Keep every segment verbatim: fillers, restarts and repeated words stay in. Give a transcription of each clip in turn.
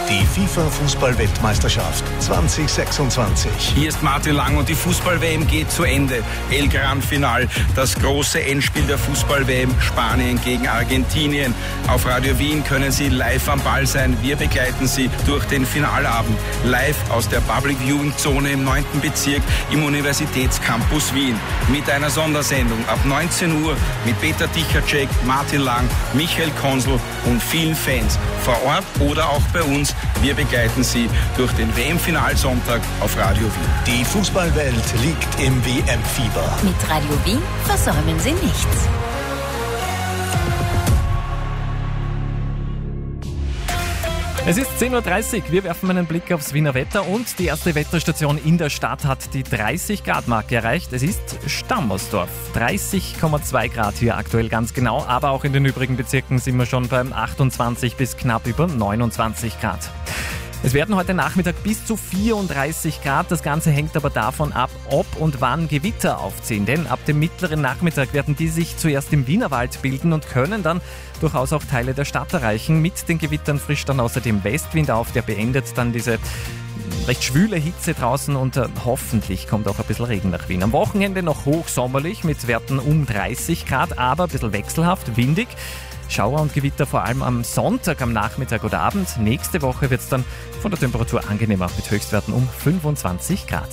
Die FIFA-Fußball-Weltmeisterschaft zwanzig sechsundzwanzig. Hier ist Martin Lang und die Fußball-W M geht zu Ende. El Gran Final, das große Endspiel der Fußball-W M, Spanien gegen Argentinien. Auf Radio Wien können Sie live am Ball sein. Wir begleiten Sie durch den Finalabend. Live aus der Public Viewing Zone im neunten Bezirk im Universitätscampus Wien. Mit einer Sondersendung ab neunzehn Uhr mit Peter Dichacek, Martin Lang, Michael Konsel und vielen Fans vor Ort oder auch bei uns. Wir begleiten Sie durch den W M-Finalsonntag auf Radio Wien. Die Fußballwelt liegt im W M-Fieber. Mit Radio Wien versäumen Sie nichts. Es ist zehn Uhr dreißig, wir werfen einen Blick aufs Wiener Wetter und die erste Wetterstation in der Stadt hat die dreißig Grad Marke erreicht. Es ist Stammersdorf, dreißig Komma zwei Grad hier aktuell ganz genau, aber auch in den übrigen Bezirken sind wir schon beim achtundzwanzig bis knapp über neunundzwanzig Grad. Es werden heute Nachmittag bis zu vierunddreißig Grad. Das Ganze hängt aber davon ab, ob und wann Gewitter aufziehen. Denn ab dem mittleren Nachmittag werden die sich zuerst im Wienerwald bilden und können dann durchaus auch Teile der Stadt erreichen. Mit den Gewittern frischt dann außerdem Westwind auf. Der beendet dann diese recht schwüle Hitze draußen und äh, hoffentlich kommt auch ein bisschen Regen nach Wien. Am Wochenende noch hochsommerlich mit Werten um dreißig Grad, aber ein bisschen wechselhaft, windig. Schauer und Gewitter vor allem am Sonntag, am Nachmittag oder Abend. Nächste Woche wird es dann von der Temperatur angenehmer mit Höchstwerten um fünfundzwanzig Grad.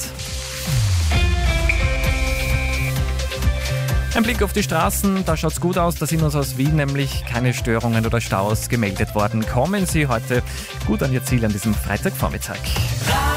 Ein Blick auf die Straßen, da schaut's gut aus. Da sind uns aus Wien nämlich keine Störungen oder Staus gemeldet worden. Kommen Sie heute gut an Ihr Ziel an diesem Freitagvormittag.